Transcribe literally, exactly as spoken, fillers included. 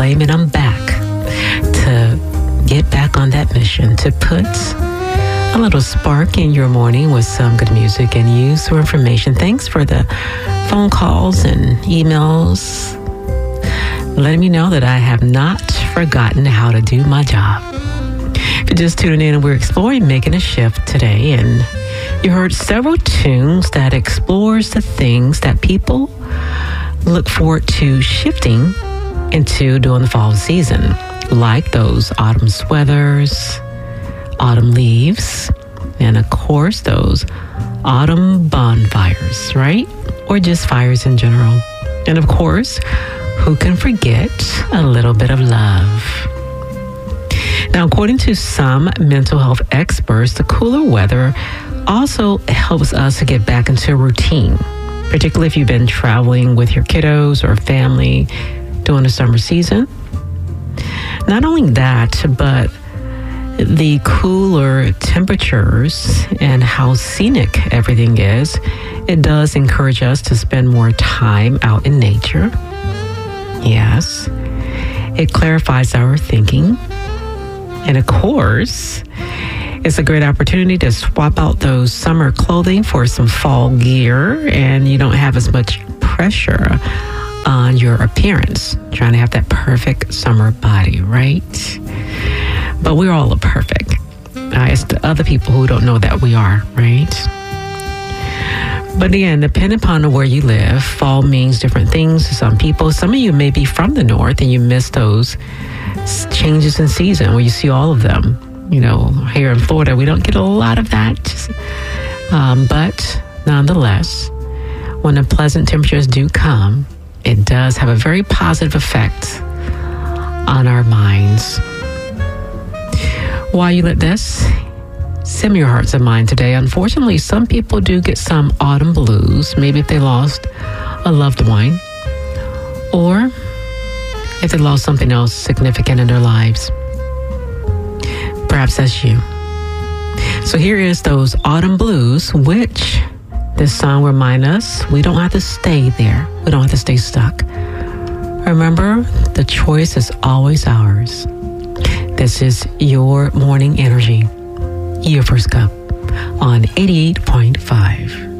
Flame, and I'm back to get back on that mission to put a little spark in your morning with some good music and useful information. Thanks for the phone calls and emails letting me know that I have not forgotten how to do my job. If you're just tuning in, we're exploring Making a Shift today, and you heard several tunes that explores the things that people look forward to shifting into during the fall season, like those autumn sweaters, autumn leaves, and of course those autumn bonfires, right? Or just fires in general. And of course, who can forget a little bit of love? Now, according to some mental health experts, the cooler weather also helps us to get back into a routine, particularly if you've been traveling with your kiddos or family during the summer season. Not only that, but the cooler temperatures and how scenic everything is, it does encourage us to spend more time out in nature. Yes, it clarifies our thinking. And of course, it's a great opportunity to swap out those summer clothing for some fall gear, and you don't have as much pressure on your appearance, trying to have that perfect summer body, right? But we're all perfect. Uh, it's the other people who don't know that we are, right? But again, depending upon where you live, fall means different things to some people. Some of you may be from the north and you miss those changes in season where you see all of them. You know, here in Florida, we don't get a lot of that. Um, but nonetheless, when the pleasant temperatures do come, it does have a very positive effect on our minds. While you let this sim your hearts and mind today, unfortunately, some people do get some autumn blues, maybe if they lost a loved one, or if they lost something else significant in their lives. Perhaps that's you. So here is those autumn blues, which this song reminds us we don't have to stay there. We don't have to stay stuck. Remember, the choice is always ours. This is your morning energy, your first cup on eighty-eight point five.